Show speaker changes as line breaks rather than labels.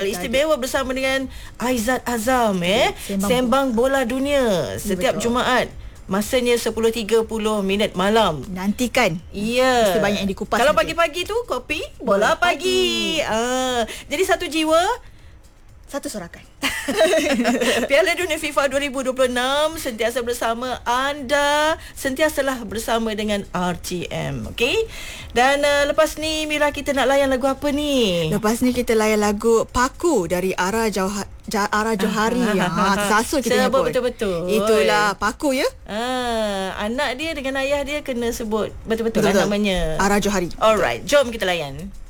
istimewa bersama dengan Aizat Azam Sembang Bola Dunia setiap Jumaat. Masanya 10.30 malam.
Nantikan.
Ya.
Mesti banyak yang dikupas.
Kalau
nanti.
pagi-pagi tu kopi bola pagi. Jadi satu jiwa
Satu sorakan.
Piala Dunia FIFA 2026 sentiasa bersama anda, sentiasalah bersama dengan RTM. Okey. Dan lepas ni Mira, kita nak layan lagu apa ni?
Lepas ni kita layan lagu Paku dari Ara Johari. Tersasul kita
sebut
nyebut.
betul-betul.
Itulah Paku ya.
Anak dia dengan ayah dia kena sebut betul-betul lah namanya.
Ara Johari.
Alright, jom kita layan.